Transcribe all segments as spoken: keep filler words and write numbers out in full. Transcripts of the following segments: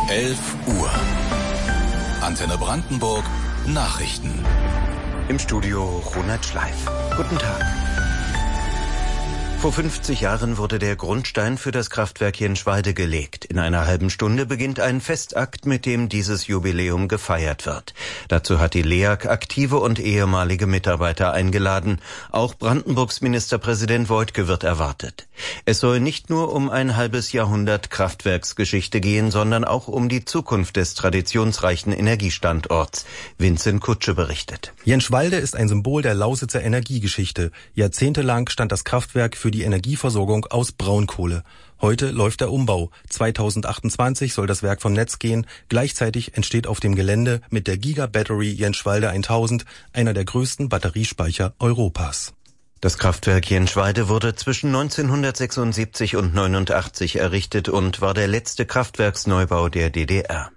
elf Uhr. Antenne Brandenburg, Nachrichten. Im Studio Ronald Schleif. Guten Tag. Vor fünfzig Jahren wurde der Grundstein für das Kraftwerk Jenschwalde gelegt. In einer halben Stunde beginnt ein Festakt, mit dem dieses Jubiläum gefeiert wird. Dazu hat die L E A G aktive und ehemalige Mitarbeiter eingeladen. Auch Brandenburgs Ministerpräsident Woidke wird erwartet. Es soll nicht nur um ein halbes Jahrhundert Kraftwerksgeschichte gehen, sondern auch um die Zukunft des traditionsreichen Energiestandorts. Vincent Kutsche berichtet. Jenschwalde ist ein Symbol der Lausitzer Energiegeschichte. Jahrzehntelang stand das Kraftwerk für die Energieversorgung aus Braunkohle. Heute läuft der Umbau. zweitausendachtundzwanzig soll das Werk vom Netz gehen. Gleichzeitig entsteht auf dem Gelände mit der Giga Battery Jenschwalde tausend einer der größten Batteriespeicher Europas. Das Kraftwerk Jenschwalde wurde zwischen neunzehnhundertsechsundsiebzig und neunundachtzig errichtet und war der letzte Kraftwerksneubau der D D R.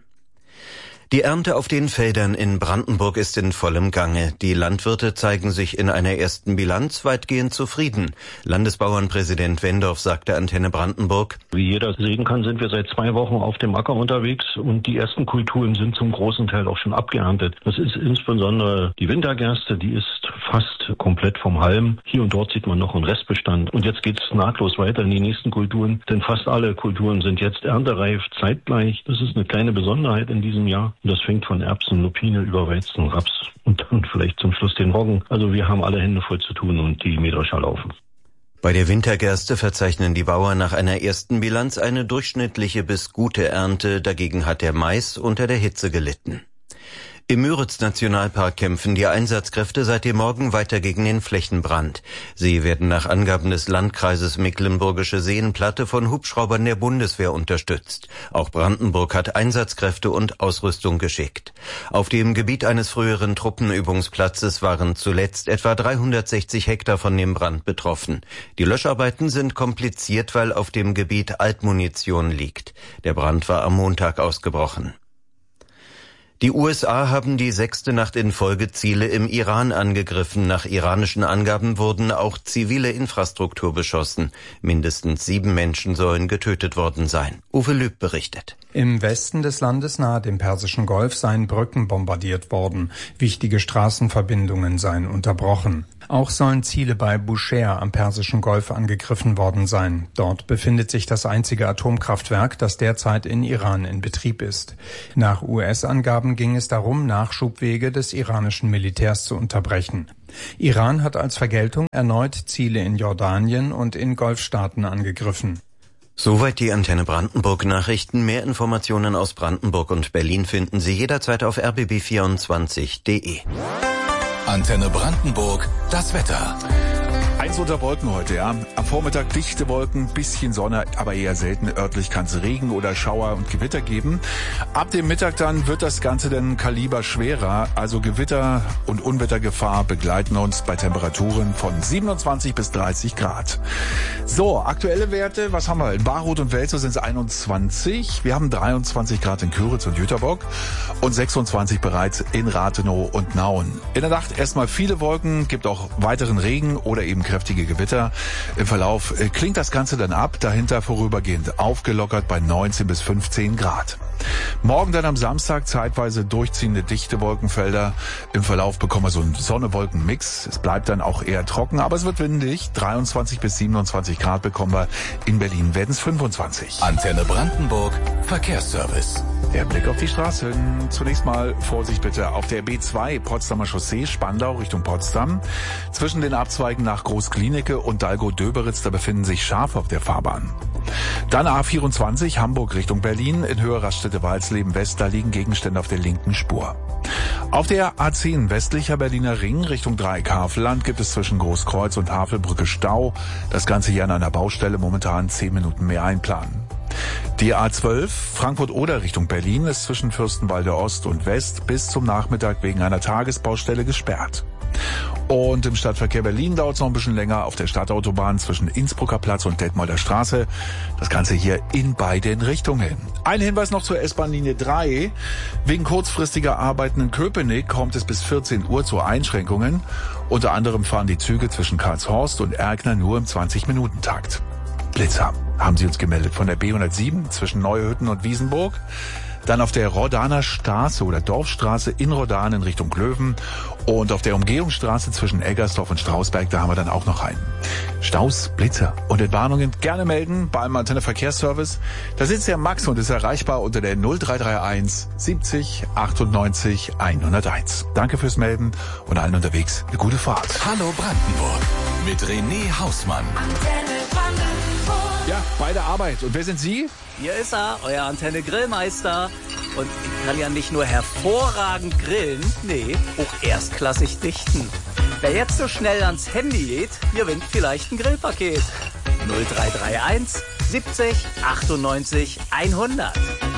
Die Ernte auf den Feldern in Brandenburg ist in vollem Gange. Die Landwirte zeigen sich in einer ersten Bilanz weitgehend zufrieden. Landesbauernpräsident Wendorf sagte Antenne Brandenburg: Wie jeder sehen kann, sind wir seit zwei Wochen auf dem Acker unterwegs und die ersten Kulturen sind zum großen Teil auch schon abgeerntet. Das ist insbesondere die Wintergerste, die ist fast komplett vom Halm. Hier und dort sieht man noch einen Restbestand. Und jetzt geht es nahtlos weiter in die nächsten Kulturen, denn fast alle Kulturen sind jetzt erntereif, zeitgleich. Das ist eine kleine Besonderheit in diesem Jahr. Das fängt von Erbsen, Lupine über Weizen, Raps und dann vielleicht zum Schluss den Roggen. Also wir haben alle Hände voll zu tun und die Mähdrescher laufen. Bei der Wintergerste verzeichnen die Bauern nach einer ersten Bilanz eine durchschnittliche bis gute Ernte. Dagegen hat der Mais unter der Hitze gelitten. Im Müritz-Nationalpark kämpfen die Einsatzkräfte seit dem Morgen weiter gegen den Flächenbrand. Sie werden nach Angaben des Landkreises Mecklenburgische Seenplatte von Hubschraubern der Bundeswehr unterstützt. Auch Brandenburg hat Einsatzkräfte und Ausrüstung geschickt. Auf dem Gebiet eines früheren Truppenübungsplatzes waren zuletzt etwa dreihundertsechzig Hektar von dem Brand betroffen. Die Löscharbeiten sind kompliziert, weil auf dem Gebiet Altmunition liegt. Der Brand war am Montag ausgebrochen. Die U S A haben die sechste Nacht in Folge Ziele im Iran angegriffen. Nach iranischen Angaben wurden auch zivile Infrastruktur beschossen. Mindestens sieben Menschen sollen getötet worden sein. Uwe Lüb berichtet. Im Westen des Landes nahe dem Persischen Golf seien Brücken bombardiert worden. Wichtige Straßenverbindungen seien unterbrochen. Auch sollen Ziele bei Bushehr am Persischen Golf angegriffen worden sein. Dort befindet sich das einzige Atomkraftwerk, das derzeit in Iran in Betrieb ist. Nach U S-Angaben ging es darum, Nachschubwege des iranischen Militärs zu unterbrechen. Iran hat als Vergeltung erneut Ziele in Jordanien und in Golfstaaten angegriffen. Soweit die Antenne Brandenburg Nachrichten. Mehr Informationen aus Brandenburg und Berlin finden Sie jederzeit auf r b b vierundzwanzig punkt d e. Antenne Brandenburg, das Wetter. Eins unter Wolken heute, ja. Am Vormittag dichte Wolken, bisschen Sonne, aber eher selten. Örtlich kann es Regen oder Schauer und Gewitter geben. Ab dem Mittag dann wird das Ganze dann Kaliber schwerer. Also Gewitter und Unwettergefahr begleiten uns bei Temperaturen von siebenundzwanzig bis dreißig Grad. So, aktuelle Werte, was haben wir? In Barroth und Welzow sind es einundzwanzig. Wir haben dreiundzwanzig Grad in Küritz und Jüterbock und sechsundzwanzig bereits in Rathenow und Nauen. In der Nacht erstmal viele Wolken, gibt auch weiteren Regen oder eben kräftige Gewitter. Im Verlauf äh, klingt das Ganze dann ab, dahinter vorübergehend aufgelockert bei neunzehn bis fünfzehn Grad. Morgen dann am Samstag zeitweise durchziehende dichte Wolkenfelder. Im Verlauf bekommen wir so einen Sonne-Wolken-Mix. Es bleibt dann auch eher trocken, aber es wird windig. dreiundzwanzig bis siebenundzwanzig Grad bekommen wir. In Berlin werden es fünfundzwanzig. Antenne Brandenburg, Verkehrsservice. Der Blick auf die Straßen. Zunächst mal Vorsicht bitte auf der B zwei Potsdamer Chaussee, Spandau Richtung Potsdam. Zwischen den Abzweigen nach Großklinike und Dalgow-Döberitz, da befinden sich Schafe auf der Fahrbahn. Dann A vierundzwanzig Hamburg Richtung Berlin. In Höhe Raststätte Walsleben West, da liegen Gegenstände auf der linken Spur. Auf der A zehn westlicher Berliner Ring Richtung Dreieck-Havelland gibt es zwischen Großkreuz und Havelbrücke Stau. Das Ganze hier an einer Baustelle, momentan zehn Minuten mehr einplanen. Die A zwölf Frankfurt-Oder Richtung Berlin ist zwischen Fürstenwalde Ost und West bis zum Nachmittag wegen einer Tagesbaustelle gesperrt. Und im Stadtverkehr Berlin dauert es noch ein bisschen länger auf der Stadtautobahn zwischen Innsbrucker Platz und Detmolder Straße. Das Ganze hier in beiden Richtungen. Ein Hinweis noch zur S-Bahn-Linie drei. Wegen kurzfristiger Arbeiten in Köpenick kommt es bis vierzehn Uhr zu Einschränkungen. Unter anderem fahren die Züge zwischen Karlshorst und Erkner nur im zwanzig-Minuten-Takt. Blitzer haben sie uns gemeldet von der B hundertsieben zwischen Neuhütten und Wiesenburg. Dann auf der Rodaner Straße oder Dorfstraße in Rodan in Richtung Klöven. Und auf der Umgehungsstraße zwischen Eggersdorf und Strausberg, da haben wir dann auch noch einen. Staus, Blitzer und Entwarnungen gerne melden beim Antenne Verkehrsservice. Da sitzt der Max und ist erreichbar unter der null drei drei eins siebzig achtundneunzig hunderteins. Danke fürs Melden und allen unterwegs eine gute Fahrt. Hallo Brandenburg mit René Hausmann. Antenne Brandenburg. Ja, bei der Arbeit. Und wer sind Sie? Hier ist er, euer Antenne Grillmeister. Und ich kann ja nicht nur hervorragend grillen, nee, auch erstklassig dichten. Wer jetzt so schnell ans Handy geht, gewinnt vielleicht ein Grillpaket. null drei drei eins siebzig achtundneunzig hundert.